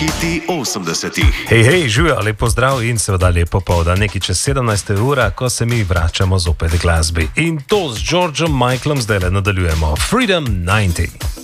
Hiti 80-ih. Hej, živijo, lepo zdrav in seveda lepo povdan, nekaj čez 17. ura, ko se mi vračamo zopet k glasbi. In to z Georgeom Michaelom zdaj le nadaljujemo. Freedom 90.